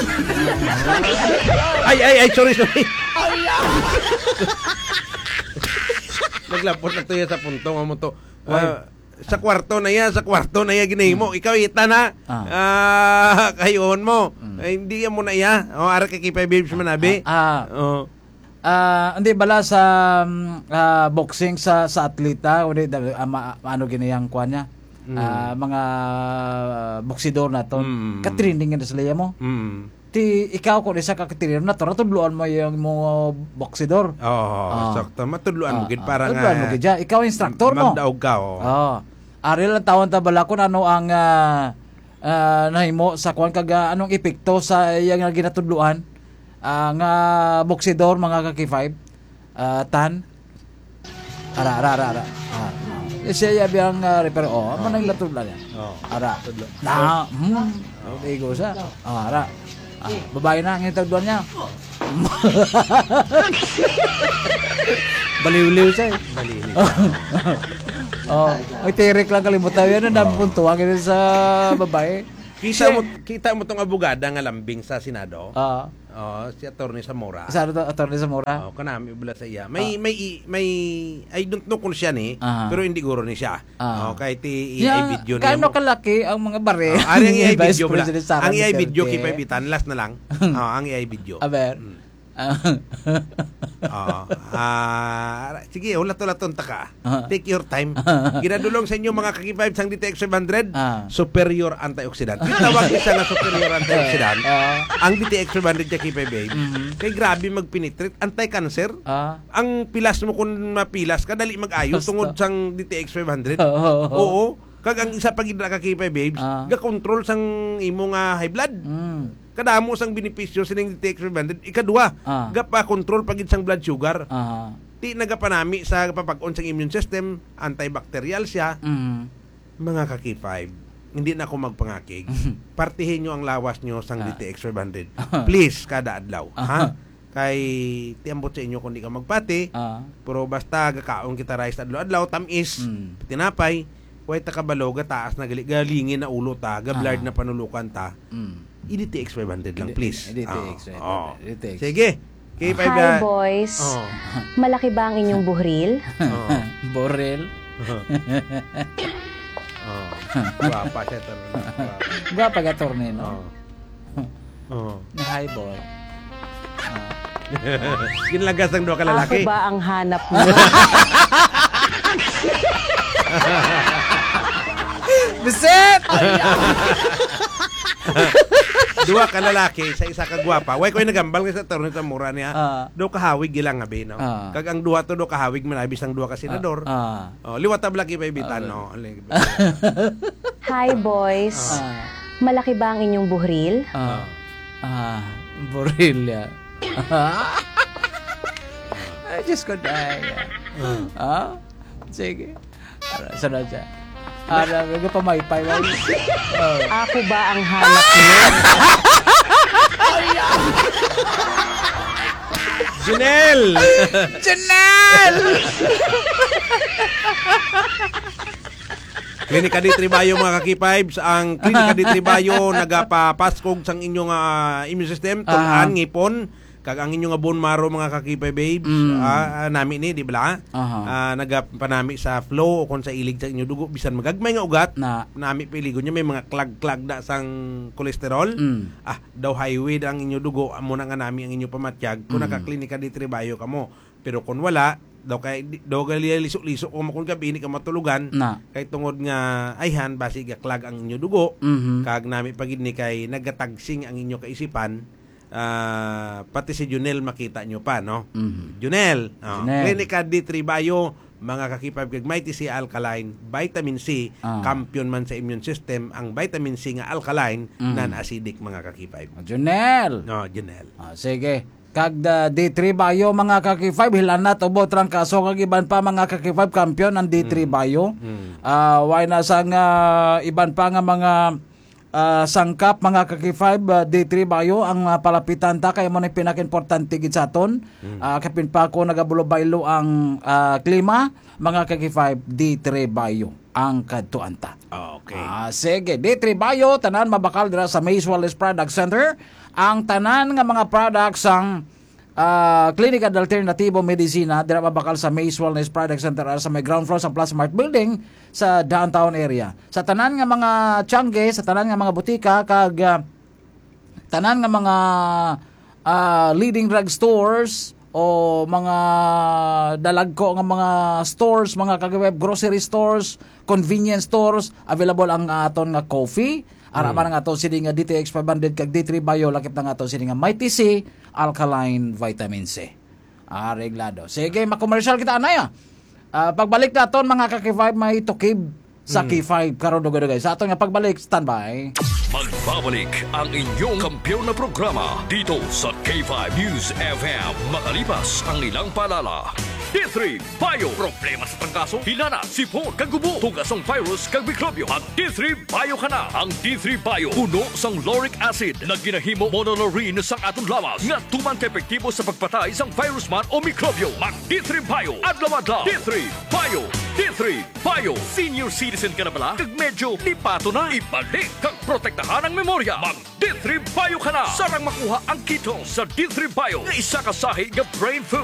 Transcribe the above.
Ay, sorry. Naglapot na to yan sa punto nga mo to. Sa kwarto na yan ginahimo. Ikaw ita na. Kayon mo. Hindi yan mo na iya. Ara kay Kipay Babes manabi. Hindi bala sa boxing sa atleta o ano ginayang kuan niya. Mga boksidor na to. Ka-training na sila mo. Ti ikaw ko isa ka ka-trainer na to natudluan mo yung mga boksidor. Sakto matudluan mo gid para nga. Mo gid ikaw instructor mo. Magdaog ka. Ari lang tawon ta bala kun ano ang nahimo sa kuan kaga anong epekto sa iyang ginatudluan nga boksidor mga ka-K5 tan ara siya biyang repair manang latudlan yan ara na ego sa ara babae na ang itagduan niya baliw-liw siya ay tirik lang kalimutan yan na napuntuhan ganun sa babae. Kita mo tong abogada nga lambing sa Senado. Si Attorney Zamora. Sa Attorney Zamora? Kanami bula sa iya. May I don't know kung siya ni, pero hindi guro ni siya. Kahit i-i video niya. Kano kalaki ang mga bare? Ang i-i video bula. Ang i-i video kipabitan last na lang. Ang i-i video. Aber. Sige, ulat-ulaton ta ka. Take your time. Ginadulong sa inyo mga kakipibes ang DTX 500 superior antioxidant. Tawag isa nga superior antioxidant. Ang DTX 500 kakipibes kay grabe magpinitrate anti-cancer. Ang pilas mo kung mapilas ka dali mag-ayo tungod sang DTX 500. Oo. Kag ang isa pag gid kakipibes ga-control sang imo nga high blood. Kadamo sang benepisyo sining DTX 500. Ikaduha, gapa-control pagid sang blood sugar. Ti nagapanami sa papag-on sang immune system, antibacterial siya. Mga ka-K5, hindi na ako magpangakig. Partihin nyo ang lawas nyo sang DTX 500. Please, kada adlaw. Kay tiambot sa inyo kung di ka magpati, pero basta gakaon kita rice adlaw-adlaw, tamis, tinapay, huwag ta kabalo, taas na galingin na ulo ta, gablard na panulukan ta. DTX 500 lang, please. DTX 500. Sige. Hi, boys. Malaki ba ang inyong buhril? Borel? Guwapa siya. Guwapa ka, Tornino. Hi, boy. Ginlagas ng dua kalalaki. Ako ba ang hanap mo? Bisit! Dua ka lalaki sa isa ka gwapa. Way ko'y nagambal nga sa Attorney Zamora niya. Do kahawig gilang abi, no? Kag ang duha to do kahawig manabis ang duha ka senador. Liwat tabla kay bitan, no? Hi, boys. Malaki ba ang inyong buhril? Buhril, ya. I just could die. Sige. Sana siya. Nagpamaypay lang. Ako ba ang hanap niyo? Janelle! Klinika di Tribayo mga kakipibes. Ang Klinika di Tribayo nagapapaskog sang inyong immune system, tulaan, ngipon, kag ang inyong bone marrow mga kakipibes. Nami ni, di ba? Nagapanami sa flow o kung sa ilig sa inyong dugo, bisan magagmay nga ugat, nami piligo niya, may mga klag-klag na sang kolesterol. Daw highway ang inyong dugo, amo na nga nami ang inyong pamatyag, kung nakaklinika di Tribayo kamo. Pero kung wala, daw gali lisok-lisok kung makon gabi ni ka matulugan kay tungod nga ayhan basig klag ang inyo dugo kag nami pagid ni kay nagatagsing ang inyo kaisipan pati si Junel makita nyo pa no. Junel. Klinika di Tribayo mga kakipab kag may si alkaline vitamin C champion man sa immune system ang vitamin C nga alkaline non-acidic mga kakipab. Junel. Junel. Sige. Kag D3 Bayo mga kaki-5 hilan na tubot rang kaso kag iban pa mga kaki-5 kampiyon ang D3 Bayo. Why na sang iban pa nga mga sangkap mga kaki-5 D3 Bayo ang palapitan ta kay mo na pinaka-importante gid sa aton. Kapin pa ko nagabulo-baylo ang klima mga kaki-5 D3 Bayo ang kadtuan ta. Okay. Sige, D3 Bayo tanan mabakal dira sa Maze Wellness Product Center. ang tanan nga mga products ang Clinic at Alternativo Medicina dira mabakal sa Maze Wellness Product Center sa may ground floor sa Plus Mart Building sa downtown area. Sa tanan nga mga tiyangge, sa tanan nga mga butika kag tanan nga mga leading drug stores o mga dalagko nga mga stores, mga kagaweb grocery stores, convenience stores, available ang aton nga coffee. Araman nga aton sini nga DTX 500 kag D3 Bio lakip na nga aton sini nga Mighty C Alkaline Vitamin C. Reglado. Sige, makomersyal kita anaya. Pagbalik naton mga ka-K5 may tukib sa K5 karon dugay sa aton nga pagbalik standby. Magbabalik ang inyong kampiyon na programa dito sa K5 News FM makalipas ang ilang paalala. D3 Bio. Problema sa trangkaso, hinana, sipon, kagubo, tugasong virus, kag mikrobyo. Ang D3 Bio ka na. Ang D3 Bio, puno sang lauric acid na ginahimo monolaurin sang atong lawas nga tuman ka-epektibo sa pagpatay sang virus man o mikrobyo. Mag D3 Bio. Adlaw-adlaw. D3 Bio. D3 Bio. Senior citizen ka na bala? Kag medyo lipato na. Ibalik kag protektahan ang memorya. Mag D3 Bio ka na. Sarang makuha ang keto sa D3 Bio. Nga isa kasahi nga brain food.